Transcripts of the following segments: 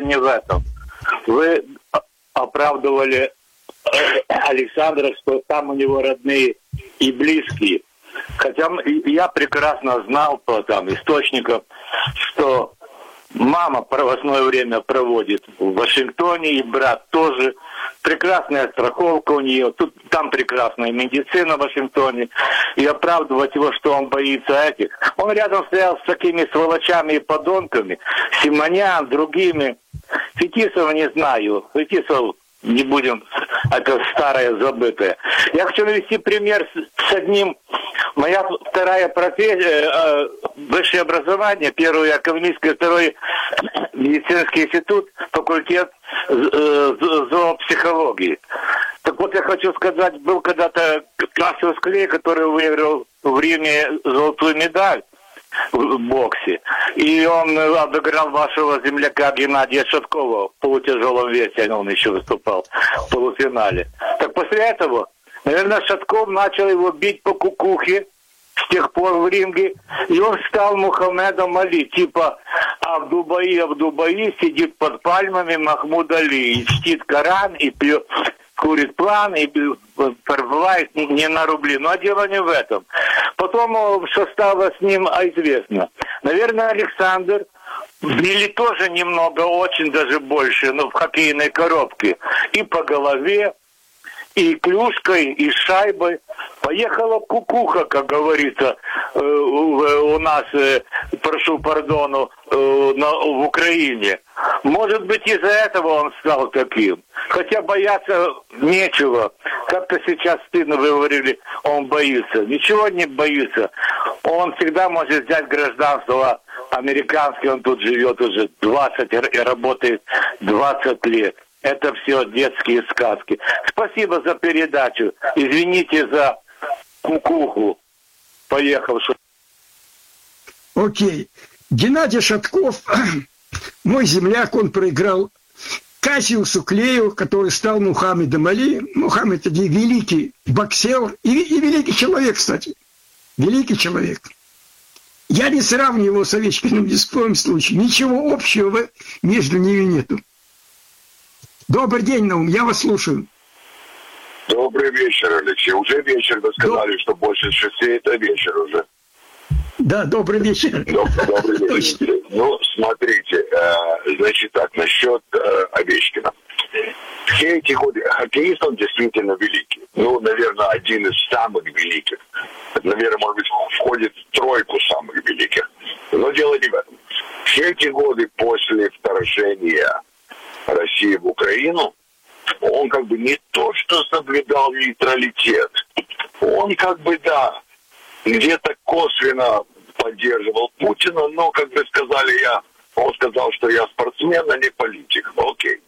не в этом. Вы оправдывали Александра, что там у него родные и близкие. Хотя я прекрасно знал по источникам, что мама проводное время проводит в Вашингтоне, и брат тоже. Прекрасная страховка у нее. Там прекрасная медицина в Вашингтоне. И оправдывать его, что он боится этих. Он рядом стоял с такими сволочами и подонками. Симонян, другими. Фетисова не знаю. Фетисов не будем, это старое забытое. Я хочу навести пример с одним. Моя вторая профессия, высшее образование, первое экономическое, второй медицинский институт, факультет зоопсихологии. Так вот, я хочу сказать, был когда-то Кассиус Клей, который выиграл в Риме золотую медаль в боксе. И он обыграл вашего земляка Геннадия Шаткова в полутяжелом весе, он еще выступал в полуфинале. Так после этого, наверное, Шатков начал его бить по кукухе с тех пор в ринге, и он стал Мухаммедом Али, типа Абдубаи сидит под пальмами Махмуд Али, и чтит Коран, и пьет, курит план, и пробывает не на рубли. Но дело не в этом. Потом, что стало с ним, известно. Наверное, Александр били тоже немного, очень даже больше, но в хоккейной коробке. И по голове, и клюшкой, и шайбой. Поехала кукуха, как говорится, у нас, прошу пардону, в Украине. Может быть, из-за этого он стал таким. Хотя бояться нечего. Как-то сейчас стыдно, вы говорили, он боится. Ничего не боится. Он всегда может взять гражданство американское, он тут живет уже 20 и работает 20 лет. Это все детские сказки. Спасибо за передачу. Извините за кукуху. Поехал. Окей. Геннадий Шатков, мой земляк, он проиграл Кассиусу Клею, который стал Мухаммедом Али. Мухаммед – это великий боксер и великий человек, кстати. Великий человек. Я не сравниваю его с Овечкиным ни в коем случае. Ничего общего между ними нету. Добрый день, Наум, я вас слушаю. Добрый вечер, Алексей. Уже вечер, вы сказали, что больше 6 это вечер уже. Да, добрый вечер. Добрый вечер. Ну, смотрите, значит так, насчет Овечкина. Все эти годы хоккеист, он действительно великий. Ну, наверное, один из самых великих. Наверное, может быть, входит в тройку самых великих. Но дело не в этом. Все эти годы после вторжения России в Украину, он как бы не то, что соблюдал нейтралитет, он как бы, да, где-то косвенно поддерживал Путина, но, как бы сказали, он сказал, что я спортсмен, а не политик. Окей.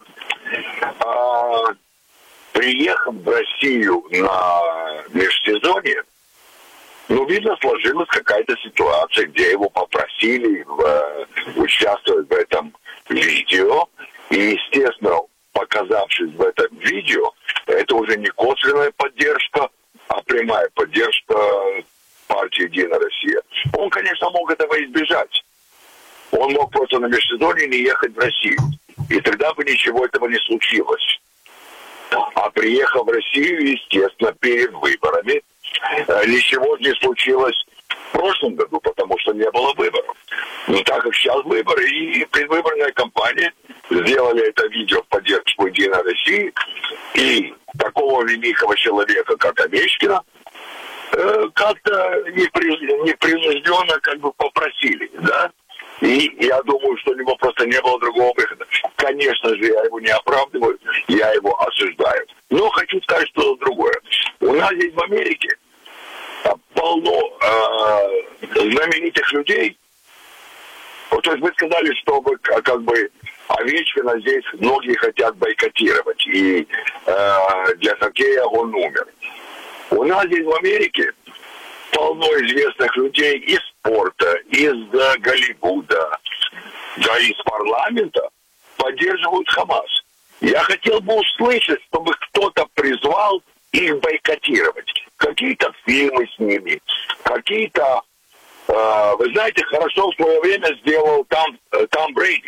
Приехав в Россию на межсезонье, ну, видно, сложилась какая-то ситуация, где его попросили участвовать в этом видео. И, естественно, показавшись в этом видео, это уже не косвенная поддержка, а прямая поддержка партии «Единая Россия». Он, конечно, мог этого избежать. Он мог просто на межсезонье не ехать в Россию. И тогда бы ничего этого не случилось. А приехав в Россию, естественно, перед выборами, ничего не случилось в прошлом году, потому что не было выборов. Но так как сейчас выборы, и предвыборная кампания сделали это видео в поддержку «Единой России», и такого великого человека, как Овечкина, как-то непринужденно как бы попросили, да? И я думаю, что у него просто не было другого выхода. Конечно же, я его не оправдываю, я его осуждаю. Но хочу сказать что-то другое. У нас здесь в Америке полно знаменитых людей. Вот, то есть вы сказали, что как бы Овечкина здесь многие хотят бойкотировать. И для хоккея он умер. У нас здесь в Америке полно известных людей из спорта, из Голливуда, да из парламента поддерживают Хамас. Я хотел бы услышать, чтобы кто-то призвал их бойкотировать. Какие-то фильмы с ними, какие-то... вы знаете, хорошо в свое время сделал Том Брейди.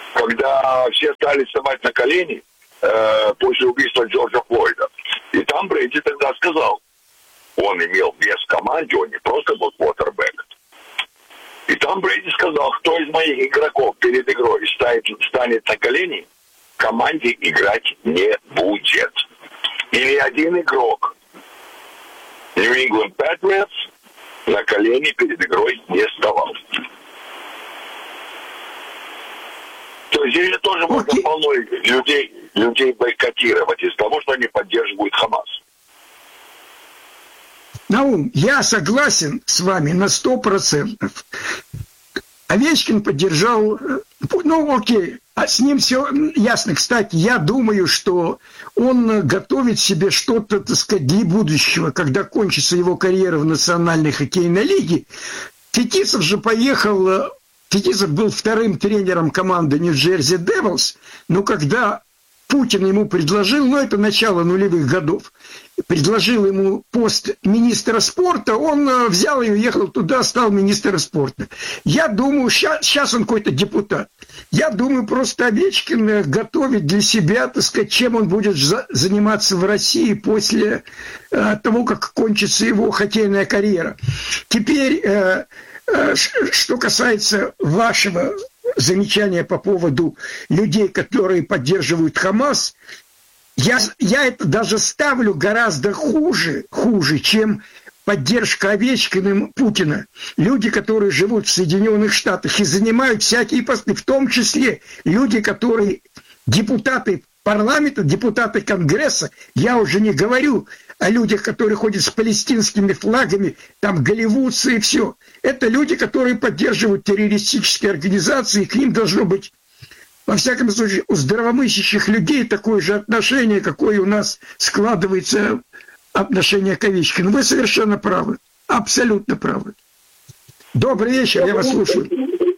когда все стали вставать на колени после убийства Джорджа Флойда. И там Брэди тогда сказал, он имел вес в команде, он не просто был квотербэк. И там Брэди сказал, кто из моих игроков перед игрой станет на колени, команде играть не будет. И ни один игрок New England Patriots на колени перед игрой не вставал. То есть здесь тоже можно полно людей бойкотировать из того, что они поддерживают Хамас. Наум, я согласен с вами на 100%. Овечкин поддержал, окей, а с ним все ясно. Кстати, я думаю, что он готовит себе что-то, так сказать, для будущего, когда кончится его карьера в Национальной хоккейной лиге. Фетисов же поехал, Фетисов был вторым тренером команды Нью-Джерси Девилс, но когда Путин ему предложил, это начало нулевых годов, предложил ему пост министра спорта, он взял и уехал туда, стал министром спорта. Я думаю, сейчас он какой-то депутат. Я думаю, просто Овечкин готовит для себя, так сказать, чем он будет заниматься в России после того, как кончится его хоккейная карьера. Теперь, что касается вашего замечания по поводу людей, которые поддерживают Хамас, я это даже ставлю гораздо хуже, чем поддержка Овечкиным Путина. Люди, которые живут в Соединенных Штатах и занимают всякие посты, в том числе люди, которые депутаты парламента, депутаты Конгресса, я уже не говорю о людях, которые ходят с палестинскими флагами, там голливудцы и все. Это люди, которые поддерживают террористические организации, и к ним должно быть, во всяком случае, у здравомыслящих людей такое же отношение, какое у нас складывается отношение к Овечкину. Вы совершенно правы, абсолютно правы. Добрый вечер, я вас слушаю.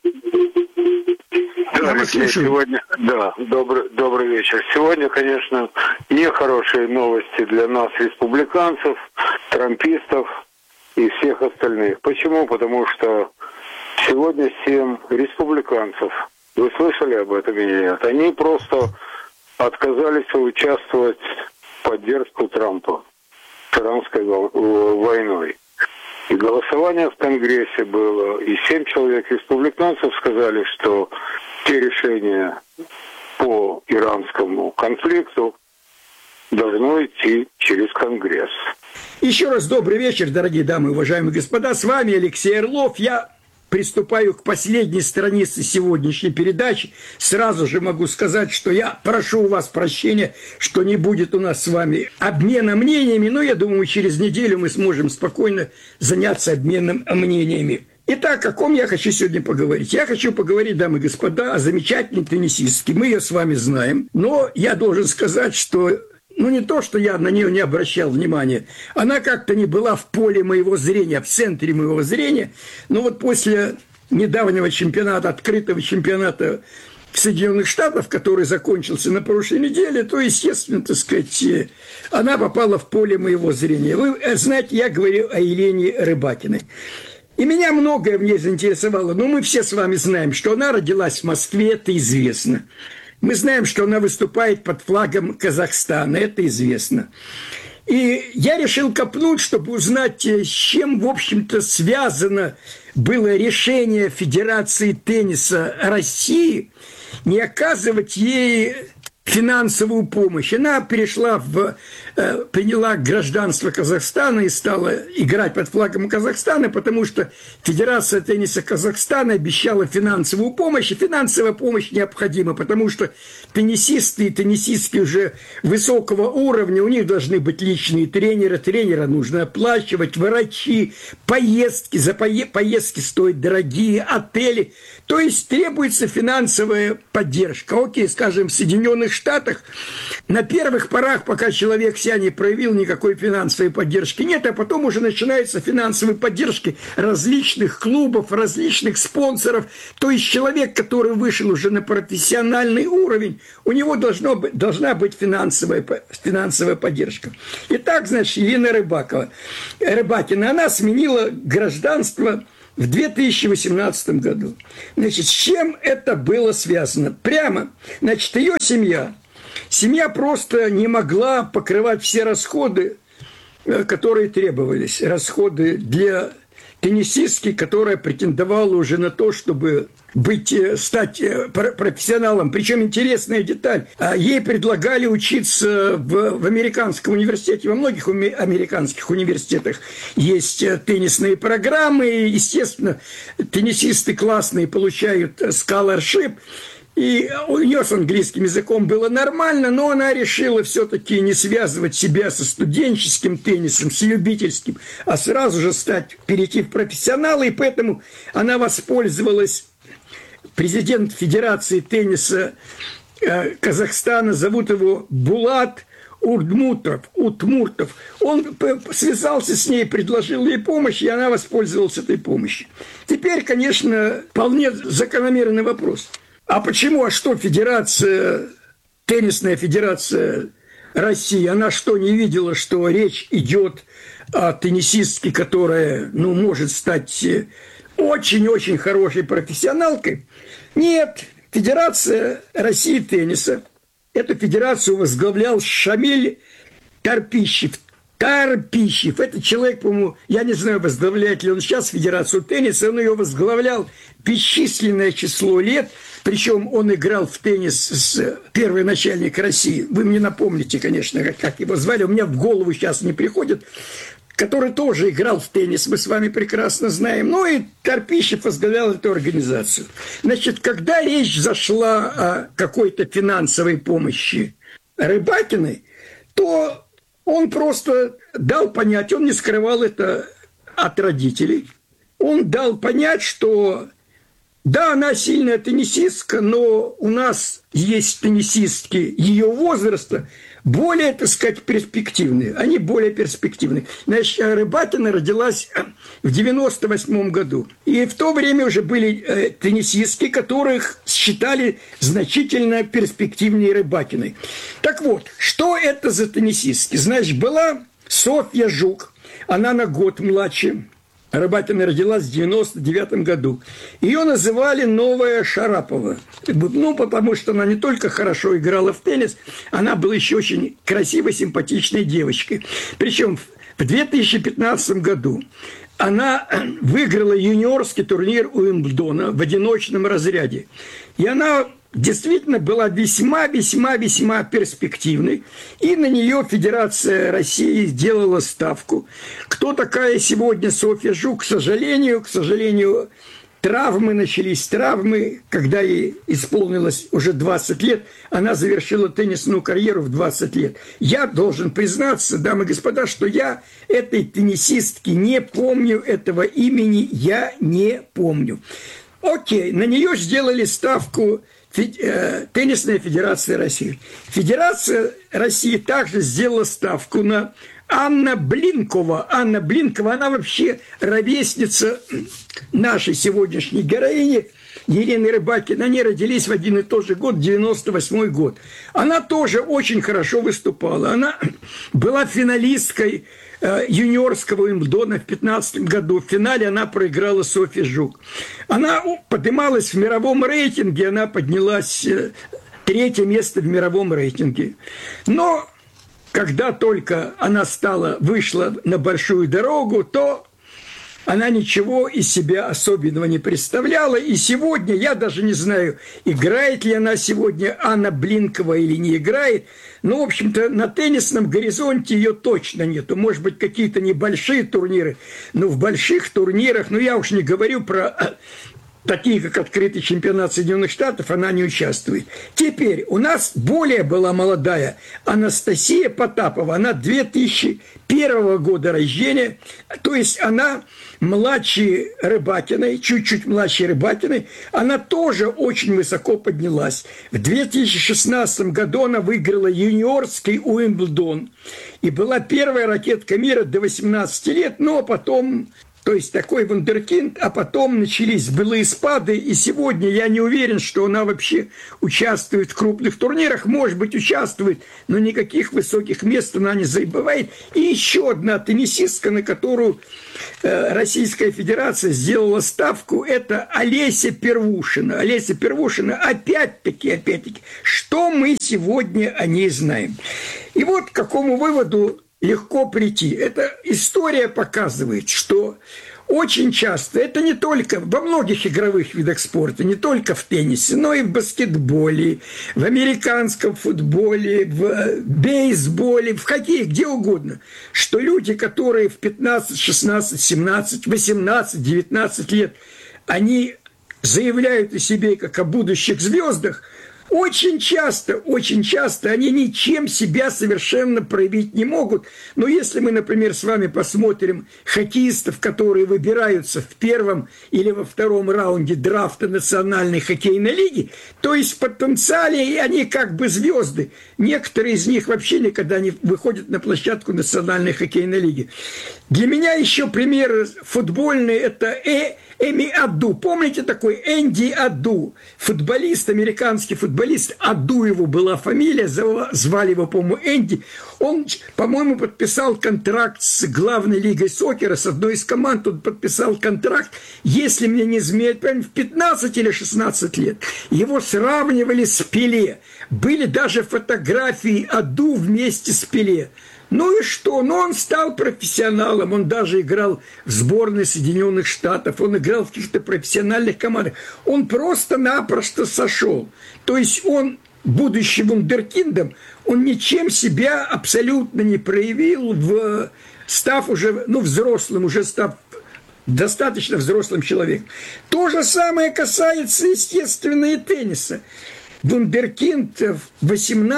Да, Алексей, сегодня, добрый вечер. Сегодня, конечно, нехорошие новости для нас, республиканцев, трампистов и всех остальных. Почему? Потому что сегодня 7 республиканцев, вы слышали об этом или нет, они просто отказались участвовать в поддержку Трампа, Трампской войной. И голосование в Конгрессе было, и 7 человек республиканцев сказали, что те решения по иранскому конфликту должно идти через Конгресс. Еще раз добрый вечер, дорогие дамы и уважаемые господа. С вами Алексей Орлов. Я приступаю к последней странице сегодняшней передачи. Сразу же могу сказать, что я прошу у вас прощения, что не будет у нас с вами обмена мнениями, но я думаю, через неделю мы сможем спокойно заняться обменом мнениями. Итак, о ком я хочу сегодня поговорить? Я хочу поговорить, дамы и господа, о замечательной теннисистке. Мы ее с вами знаем, но я должен сказать, что не то, что я на нее не обращал внимания, она как-то не была в поле моего зрения, в центре моего зрения. Но вот после недавнего чемпионата, открытого чемпионата Соединенных Штатов, который закончился на прошлой неделе, то, естественно, так сказать, она попала в поле моего зрения. Вы знаете, я говорю о Елене Рыбакиной. И меня многое в ней заинтересовало, но мы все с вами знаем, что она родилась в Москве, это известно. Мы знаем, что она выступает под флагом Казахстана, это известно. И я решил копнуть, чтобы узнать, с чем, в общем-то, связано было решение Федерации тенниса России не оказывать ей финансовую помощь. Она приняла гражданство Казахстана и стала играть под флагом Казахстана, потому что Федерация тенниса Казахстана обещала финансовую помощь, и финансовая помощь необходима, потому что теннисисты и теннисистки уже высокого уровня, у них должны быть личные тренеры, тренера нужно оплачивать, врачи, поездки, за поездки стоят дорогие, отели, то есть требуется финансовая поддержка. Окей, скажем, в Соединенных Штатах на первых порах, пока человек себя не проявил, никакой финансовой поддержки нет, а потом уже начинается финансовая поддержка различных клубов, различных спонсоров. То есть человек, который вышел уже на профессиональный уровень, у него должна быть финансовая поддержка. Итак, значит, Елена Рыбакина, она сменила гражданство в 2018 году. Значит, с чем это было связано? Прямо, значит, ее семья просто не могла покрывать все расходы, которые требовались. Расходы для теннисистки, которая претендовала уже на то, чтобы стать профессионалом. Причем интересная деталь. Ей предлагали учиться в американском университете. Во многих американских университетах есть теннисные программы. И, естественно, теннисисты классные получают scholarship. И у нее с английским языком было нормально, но она решила все-таки не связывать себя со студенческим теннисом, с любительским, а сразу же перейти в профессионалы. И поэтому она воспользовалась, президент Федерации тенниса Казахстана, зовут его Булат Утмуртов. Он связался с ней, предложил ей помощь, и она воспользовалась этой помощью. Теперь, конечно, вполне закономерный вопрос. А почему, что теннисная федерация России, она что, не видела, что речь идет о теннисистке, которая, может стать очень-очень хорошей профессионалкой? Нет, Федерация России тенниса, эту федерацию возглавлял Шамиль Карпищев. Этот человек, по-моему, я не знаю, возглавляет ли он сейчас Федерацию тенниса, он ее возглавлял бесчисленное число лет, причем он играл в теннис с первый начальник России. Вы мне напомните, конечно, как его звали, у меня в голову сейчас не приходит, который тоже играл в теннис, мы с вами прекрасно знаем. Ну и Карпищев возглавлял эту организацию. Значит, когда речь зашла о какой-то финансовой помощи Рыбакиной, то он просто дал понять, он не скрывал это от родителей, он дал понять, что да, она сильная теннисистка, но у нас есть теннисистки ее возраста, более, так сказать, перспективные. Они более перспективные. Значит, Рыбакина родилась в 98 году. И в то время уже были теннисистки, которых считали значительно перспективнее Рыбакиной. Так вот, что это за теннисистки? Значит, была Софья Жук. Она на год младше. Рыбакина родилась в 99 году. Ее называли «Новая Шарапова». Потому что она не только хорошо играла в теннис, она была еще очень красивой, симпатичной девочкой. Причем в 2015 году она выиграла юниорский турнир Уимблдона в одиночном разряде. И она действительно была весьма тперспективной. И на нее Федерация России сделала ставку. Кто такая сегодня Софья Жук? К сожалению, начались травмы. Когда ей исполнилось уже 20 лет, она завершила теннисную карьеру в 20 лет. Я должен признаться, дамы и господа, что я этой теннисистки не помню, этого имени я не помню. Окей, на нее сделали ставку Теннисная федерация России. Федерация России также сделала ставку на Анна Блинкова. Анна Блинкова, она вообще ровесница нашей сегодняшней героини Елены Рыбакиной. Они родились в один и тот же год, 98 год. Она тоже очень хорошо выступала. Она была финалисткой юниорского Уимблдона в 2015 году. В финале она проиграла Софье Жук. Она поднималась в мировом рейтинге, она поднялась 3-е место в мировом рейтинге. Но когда только она вышла на большую дорогу, то она ничего из себя особенного не представляла. И сегодня, я даже не знаю, играет ли она сегодня Анна Блинкова или не играет. Но, в общем-то, на теннисном горизонте ее точно нету. Может быть, какие-то небольшие турниры. Но в больших турнирах, я уж не говорю про такие, как открытый чемпионат Соединенных Штатов, она не участвует. Теперь у нас более была молодая Анастасия Потапова. Она 2001 года рождения. То есть она младше Рыбакиной, чуть-чуть младше Рыбакиной. Она тоже очень высоко поднялась. В 2016 году она выиграла юниорский Уимблдон. И была первая ракетка мира до 18 лет. Но потом То есть такой вундеркинд, а потом начались былые спады, и сегодня я не уверен, что она вообще участвует в крупных турнирах. Может быть, участвует, но никаких высоких мест она не забывает. И еще одна теннисистка, на которую Российская Федерация сделала ставку, это Олеся Первушина. Олеся Первушина, опять-таки, что мы сегодня о ней знаем? И вот к какому выводу легко прийти. Эта история показывает, что очень часто, это не только во многих игровых видах спорта, не только в теннисе, но и в баскетболе, в американском футболе, в бейсболе, в хоккее, где угодно, что люди, которые в 15, 16, 17, 18, 19 лет, они заявляют о себе как о будущих звездах, очень часто они ничем себя совершенно проявить не могут. Но если мы, например, с вами посмотрим хоккеистов, которые выбираются в первом или во втором раунде драфта Национальной хоккейной лиги, то есть в потенциале они как бы звезды. Некоторые из них вообще никогда не выходят на площадку Национальной хоккейной лиги. Для меня еще пример футбольный – это Эми Аду. Помните такой Энди Аду? Футболист, американский футболист. Аду его была фамилия, звали его, по-моему, Энди. Он, по-моему, подписал контракт с главной лигой сокера, с одной из команд. Он подписал контракт, если мне не изменяет память, в 15 или 16 лет. Его сравнивали с Пеле. Были даже фотографии Аду вместе с Пеле. Ну и что? Ну, он стал профессионалом, он даже играл в сборной Соединенных Штатов, он играл в каких-то профессиональных командах. Он просто-напросто сошел. То есть он, будучи вундеркиндом, он ничем себя абсолютно не проявил, став уже, взрослым, уже став достаточно взрослым человеком. То же самое касается, естественно, и тенниса. Вундеркинд в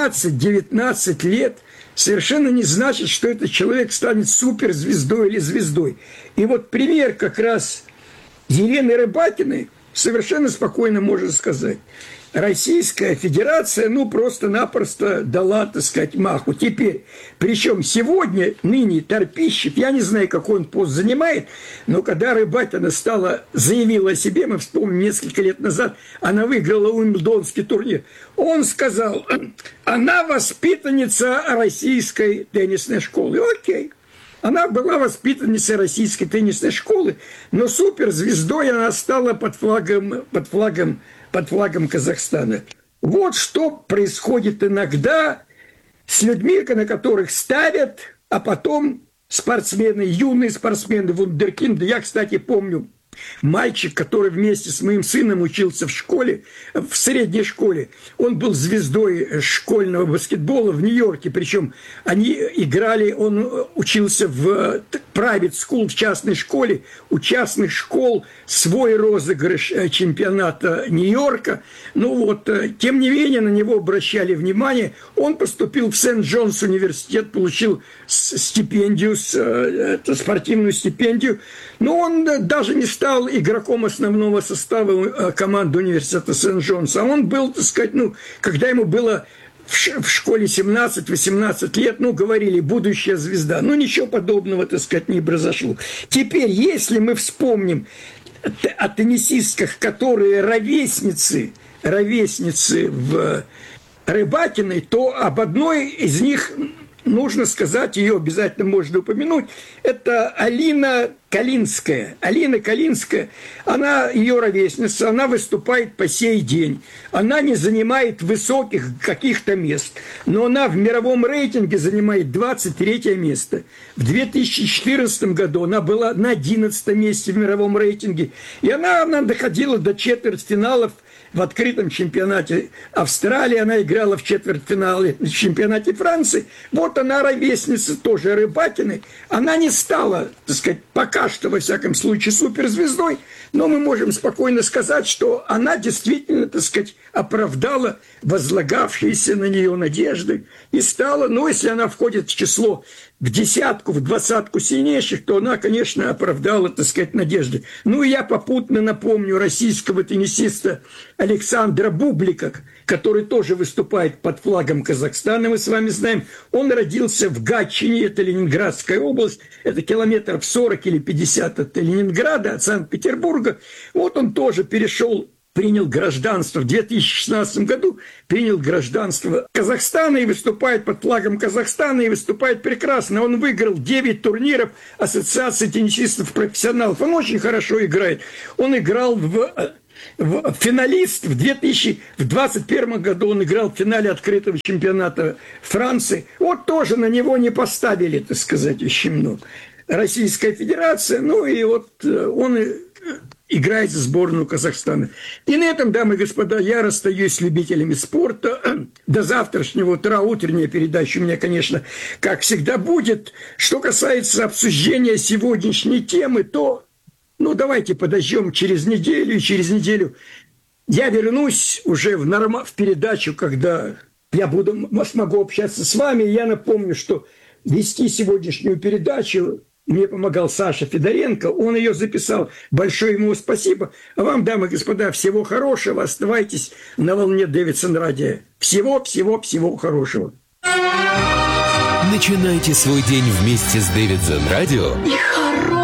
18-19 лет совершенно не значит, что этот человек станет суперзвездой или звездой. И вот пример как раз Елены Рыбакиной совершенно спокойно можно сказать. Российская Федерация, просто-напросто дала, так сказать, маху. Теперь, причем сегодня, ныне торпищик, я не знаю, какой он пост занимает, но когда Рыбакина заявила о себе, мы вспомним, несколько лет назад, она выиграла Уимблдонский турнир. Он сказал, она воспитанница российской теннисной школы. Окей. Она была воспитанницей российской теннисной школы, но суперзвездой она стала под флагом Казахстана. Вот что происходит иногда с людьми, на которых ставят, а потом спортсмены, юные спортсмены, вундеркинды. Я, кстати, помню мальчик, который вместе с моим сыном учился в школе, в средней школе. Он был звездой школьного баскетбола в Нью-Йорке. Причем они играли, он учился в private school, в частной школе. У частных школ свой розыгрыш чемпионата Нью-Йорка. Тем не менее, на него обращали внимание. Он поступил в Сент-Джонс университет, получил стипендию, спортивную стипендию. Но он даже не стал игроком основного состава команды университета Сент-Джонс. А он был, так сказать, когда ему было в школе 17-18 лет, говорили, будущая звезда. Ничего подобного, так сказать, не произошло. Теперь, если мы вспомним о теннисистках, которые ровесницы в Рыбакиной, то об одной из них нужно сказать, ее обязательно можно упомянуть, это Алина Калинская. Алина Калинская, она ее ровесница, она выступает по сей день. Она не занимает высоких каких-то мест, но она в мировом рейтинге занимает 23 место. В 2014 году она была на 11 месте в мировом рейтинге, и она доходила до четвертьфиналов в открытом чемпионате Австралии, она играла в четвертьфинале в чемпионате Франции. Вот она ровесница тоже Рыбакиной. Она не стала, так сказать, пока что, во всяком случае, суперзвездой, но мы можем спокойно сказать, что она действительно, так сказать, оправдала возлагавшиеся на нее надежды и стала, если она входит в число, в десятку, в двадцатку сильнейших, то она, конечно, оправдала, так сказать, надежды. И я попутно напомню российского теннисиста Александра Бублика, который тоже выступает под флагом Казахстана, мы с вами знаем. Он родился в Гатчине, это Ленинградская область, это километров 40 или 50 от Ленинграда, от Санкт-Петербурга. Вот он тоже принял гражданство в 2016 году, принял гражданство Казахстана и выступает под флагом Казахстана, и выступает прекрасно. Он выиграл 9 турниров Ассоциации теннисистов-профессионалов. Он очень хорошо играет. Он играл финалист в 2021 году, он играл в финале открытого чемпионата Франции. Вот тоже на него не поставили, так сказать, очень много. Российская Федерация, ну и вот он играет за сборную Казахстана. И на этом, дамы и господа, я расстаюсь с любителями спорта. До завтрашнего утра утренняя передача у меня, конечно, как всегда будет. Что касается обсуждения сегодняшней темы, то, давайте подождем через неделю, и через неделю я вернусь уже в передачу, когда я смогу общаться с вами. Я напомню, что вести сегодняшнюю передачу мне помогал Саша Федоренко, он ее записал. Большое ему спасибо. А вам, дамы и господа, всего хорошего. Оставайтесь на волне Дэвидсон Радио. Всего хорошего. Начинайте свой день вместе с Дэвидсон Радио